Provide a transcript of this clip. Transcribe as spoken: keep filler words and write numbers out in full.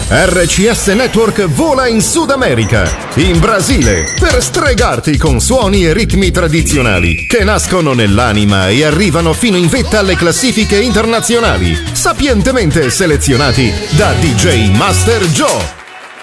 R C S Network vola in Sud America, in Brasile, per stregarti con suoni e ritmi tradizionali che nascono nell'anima e arrivano fino in vetta alle classifiche internazionali, sapientemente selezionati da D J Master Joe.